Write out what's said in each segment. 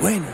bueno.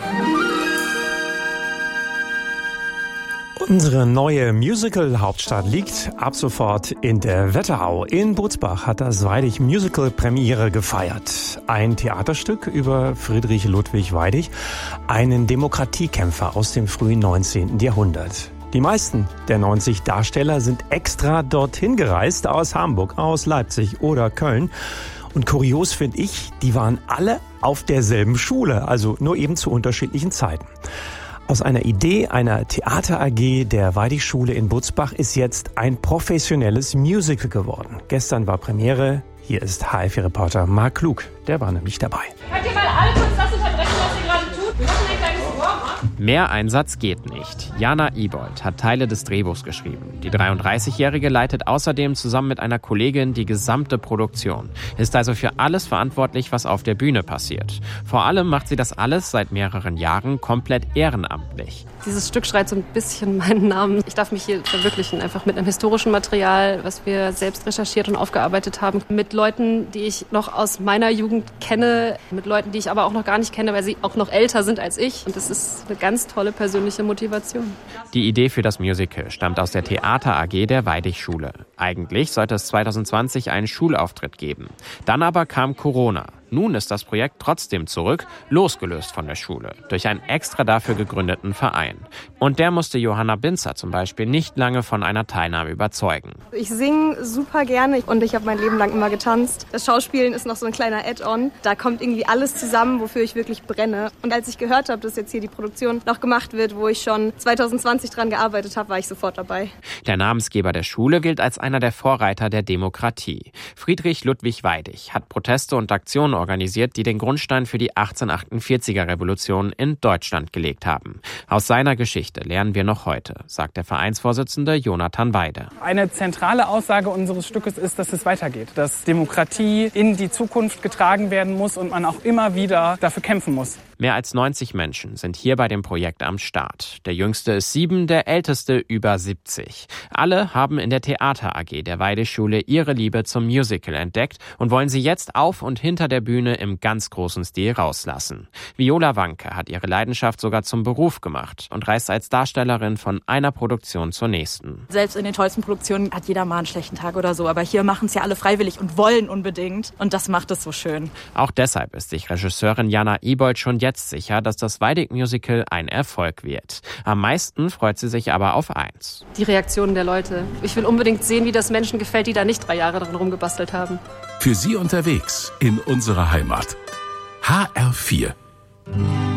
Unsere neue Musical-Hauptstadt liegt ab sofort in der Wetterau. In Butzbach hat das Weidig Musical Premiere gefeiert. Ein Theaterstück über Friedrich Ludwig Weidig, einen Demokratiekämpfer aus dem frühen 19. Jahrhundert. Die meisten der 90 Darsteller sind extra dorthin gereist, aus Hamburg, aus Leipzig oder Köln. Und kurios finde ich, die waren alle auf derselben Schule, also nur eben zu unterschiedlichen Zeiten. Aus einer Idee einer Theater AG der Weidig-Schule in Butzbach ist jetzt ein professionelles Musical geworden. Gestern war Premiere. Hier ist HFI-Reporter Marc Klug. Der war nämlich dabei. Könnt ihr mal alle kurz das unterbrechen, was ihr gerade tut? Wir machen ein kleines Warm-up. Mehr Einsatz geht nicht. Jana Ibold hat Teile des Drehbuchs geschrieben. Die 33-Jährige leitet außerdem zusammen mit einer Kollegin die gesamte Produktion. Ist also für alles verantwortlich, was auf der Bühne passiert. Vor allem macht sie das alles seit mehreren Jahren komplett ehrenamtlich. Dieses Stück schreit so ein bisschen meinen Namen. Ich darf mich hier verwirklichen, einfach mit einem historischen Material, was wir selbst recherchiert und aufgearbeitet haben. Mit Leuten, die ich noch aus meiner Jugend kenne, mit Leuten, die ich aber auch noch gar nicht kenne, weil sie auch noch älter sind als ich. Und das ist eine ganz tolle persönliche Motivation. Die Idee für das Musical stammt aus der Theater AG der Weidig-Schule. Eigentlich sollte es 2020 einen Schulauftritt geben. Dann aber kam Corona. Nun ist das Projekt trotzdem zurück, losgelöst von der Schule, durch einen extra dafür gegründeten Verein. Und der musste Johanna Binzer zum Beispiel nicht lange von einer Teilnahme überzeugen. Ich singe super gerne und ich habe mein Leben lang immer getanzt. Das Schauspielen ist noch so ein kleiner Add-on. Da kommt irgendwie alles zusammen, wofür ich wirklich brenne. Und als ich gehört habe, dass jetzt hier die Produktion noch gemacht wird, wo ich schon 2020 dran gearbeitet habe, war ich sofort dabei. Der Namensgeber der Schule gilt als einer der Vorreiter der Demokratie. Friedrich Ludwig Weidig hat Proteste und Aktionen organisiert, die den Grundstein für die 1848er-Revolution in Deutschland gelegt haben. Aus seiner Geschichte lernen wir noch heute, sagt der Vereinsvorsitzende Jonathan Weide. Eine zentrale Aussage unseres Stückes ist, dass es weitergeht, dass Demokratie in die Zukunft getragen werden muss und man auch immer wieder dafür kämpfen muss. Mehr als 90 Menschen sind hier bei dem Projekt am Start. Der jüngste ist 7, der älteste über 70. Alle haben in der Theater AG der Weidig-Schule ihre Liebe zum Musical entdeckt und wollen sie jetzt auf und hinter der Bühne im ganz großen Stil rauslassen. Viola Wanke hat ihre Leidenschaft sogar zum Beruf gemacht und reist als Darstellerin von einer Produktion zur nächsten. Selbst in den tollsten Produktionen hat jeder mal einen schlechten Tag oder so, aber hier machen es ja alle freiwillig und wollen unbedingt und das macht es so schön. Auch deshalb ist sich Regisseurin Jana Ibold schon jetzt sicher, dass das Weidig-Musical ein Erfolg wird. Am meisten freut sie sich aber auf eins: Die Reaktionen der Leute. Ich will unbedingt sehen, wie das Menschen gefällt, die da nicht 3 Jahre dran rumgebastelt haben. Für Sie unterwegs in unserer Heimat. HR4